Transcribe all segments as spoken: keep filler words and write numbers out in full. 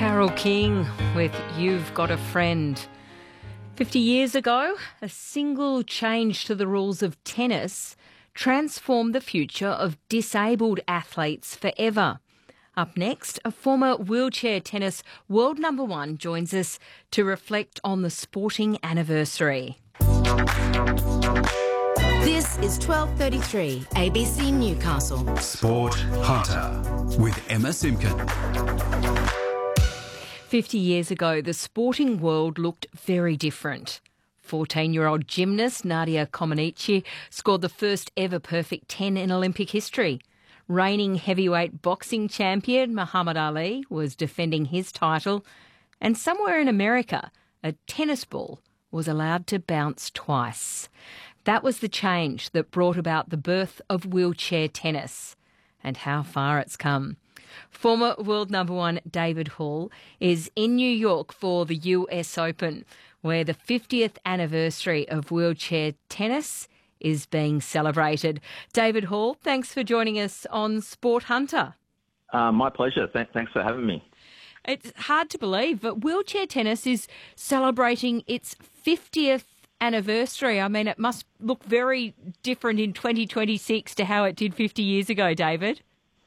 Carole King with You've Got a Friend. Fifty years ago, a single change to the rules of tennis transformed the future of disabled athletes forever. Up next, a former wheelchair tennis world number one joins us to reflect on the sporting anniversary. This is twelve thirty-three A B C Newcastle. Sport Hunter with Emma Simkin. Fifty years ago, the sporting world looked very different. fourteen-year-old gymnast Nadia Comaneci scored the first ever perfect ten in Olympic history. Reigning heavyweight boxing champion Muhammad Ali was defending his title. And somewhere in America, a tennis ball was allowed to bounce twice. That was the change that brought about the birth of wheelchair tennis. And how far it's come. Former world number one David Hall is in New York for the U S Open, where the fiftieth anniversary of wheelchair tennis is being celebrated. David Hall, thanks for joining us on Sport Hunter. Uh, my pleasure. Th- thanks for having me. It's hard to believe, but wheelchair tennis is celebrating its fiftieth anniversary. I mean, it must look very different in twenty twenty-six to how it did fifty years ago, David.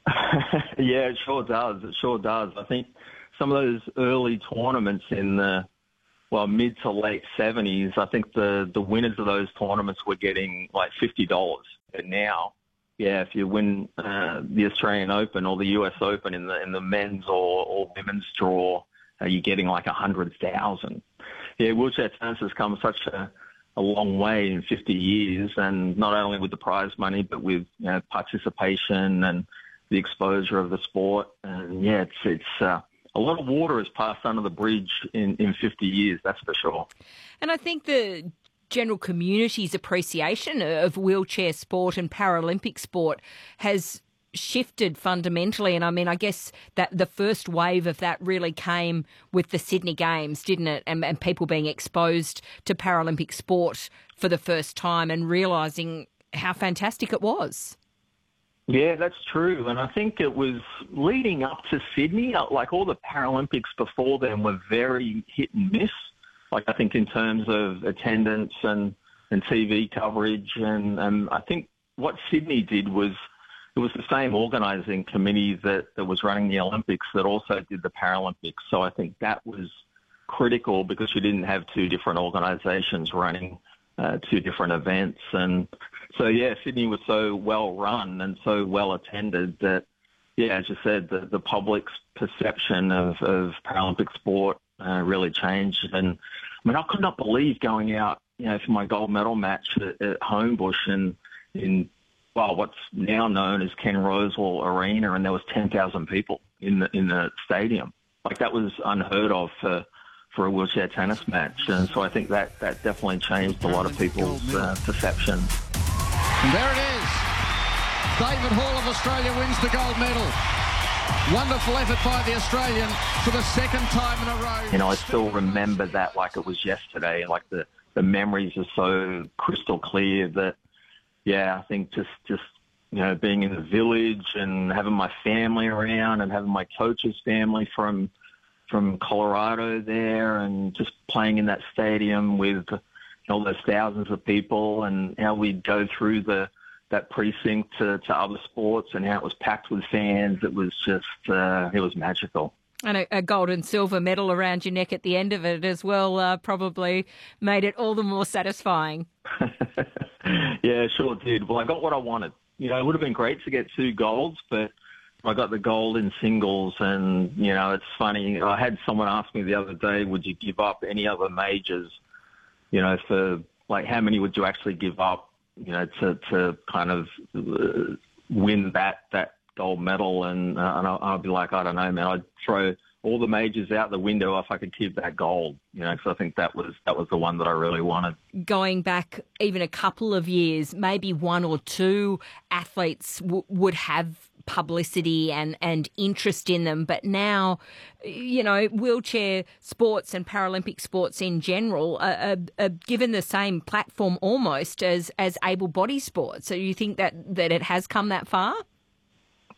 Yeah, it sure does. It sure does. I think some of those early tournaments in the, well, mid to late seventies, I think the, the winners of those tournaments were getting like fifty dollars. But now, yeah, if you win uh, the Australian Open or the U S Open in the in the men's or, or women's draw, uh, you're getting like a hundred thousand. Yeah, wheelchair tennis has come such a, a long way in fifty years, and not only with the prize money, but with you know, participation and the exposure of the sport. And yeah, it's it's uh, a lot of water has passed under the bridge in, in fifty years, that's for sure. And I think the general community's appreciation of wheelchair sport and Paralympic sport has shifted fundamentally. And I mean, I guess that the first wave of that really came with the Sydney Games, didn't it? And, and people being exposed to Paralympic sport for the first time and realising how fantastic it was. Yeah, that's true. And I think it was leading up to Sydney, like all the Paralympics before then were very hit and miss. Like I think in terms of attendance and, and T V coverage. And, and I think what Sydney did was it was the same organising committee that, that was running the Olympics that also did the Paralympics. So I think that was critical because you didn't have two different organisations running uh, two different events. And so, yeah, Sydney was so well run and so well attended that, yeah, as you said, the, the public's perception of, of Paralympic sport uh, really changed. And I mean, I could not believe going out, you know, for my gold medal match at, at Homebush and in, well, what's now known as Ken Rosewall Arena, and there was ten thousand people in the in the stadium. Like that was unheard of for for a wheelchair tennis match. And so I think that, that definitely changed a lot of people's uh, perceptions. And there it is. David Hall of Australia wins the gold medal. Wonderful effort by the Australian for the second time in a row. You know, I still remember that like it was yesterday. Like the, the memories are so crystal clear that, yeah, I think just, just, you know, being in the village and having my family around and having my coach's family from from Colorado there and just playing in that stadium with all those thousands of people and how we'd go through the that precinct to, to other sports and how it was packed with fans. It was just, uh, it was magical. And a, a gold and silver medal around your neck at the end of it as well uh, probably made it all the more satisfying. Yeah, sure did. Well, I got what I wanted. You know, it would have been great to get two golds, but I got the gold in singles. And, you know, it's funny. I had someone ask me the other day, would you give up any other majors, you know, for like how many would you actually give up, you know, to, to kind of uh, win that, that gold medal? And, uh, and I'll, I'll be like, I don't know, man, I'd throw all the majors out the window if I could keep that gold, you know, because I think that was that was the one that I really wanted. Going back even a couple of years, maybe one or two athletes w- would have publicity and, and interest in them. But now, you know, wheelchair sports and Paralympic sports in general are, are, are given the same platform almost as, as able-bodied sports. So you think that, that it has come that far?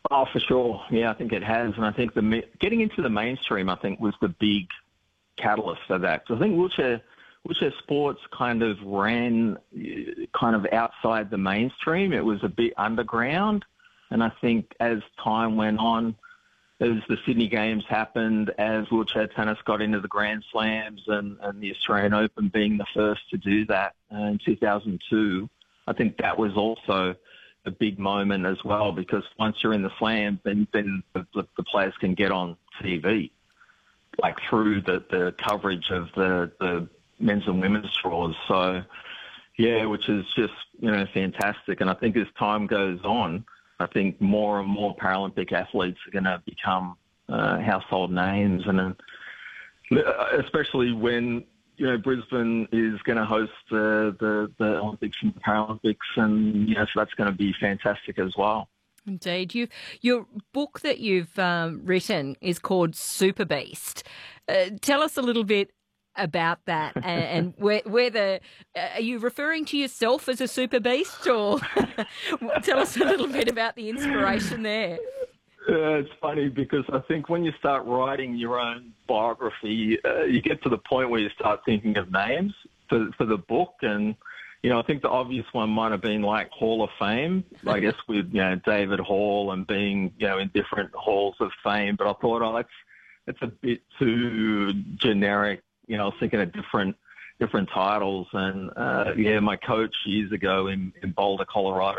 Oh, for sure. Yeah, I think it has. And I think the getting into the mainstream, I think, was the big catalyst for that. Because I think wheelchair, wheelchair sports kind of ran kind of outside the mainstream. It was a bit underground. And I think as time went on, as the Sydney Games happened, as wheelchair tennis got into the Grand Slams and, and the Australian Open being the first to do that uh, in two thousand two, I think that was also a big moment as well, because once you're in the Slams, then, then the, the players can get on T V, like through the, the coverage of the, the men's and women's draws. So, yeah, which is just, you know, fantastic. And I think as time goes on, I think more and more Paralympic athletes are going to become uh, household names, and uh, especially when, you know, Brisbane is going to host the, the, the Olympics and Paralympics, and, you know, so that's going to be fantastic as well. Indeed. You, your book that you've um, written is called Super Beast. Uh, tell us a little bit about that, and, and whether uh, are you referring to yourself as a super beast, or tell us a little bit about the inspiration there. Uh, it's funny because I think when you start writing your own biography, uh, you get to the point where you start thinking of names for, for the book. And, you know, I think the obvious one might have been like Hall of Fame, I guess, with, you know, David Hall and being, you know, in different halls of fame. But I thought, oh, that's, that's a bit too generic. You know, I was thinking of different different titles. And, uh, yeah, my coach years ago in, in Boulder, Colorado,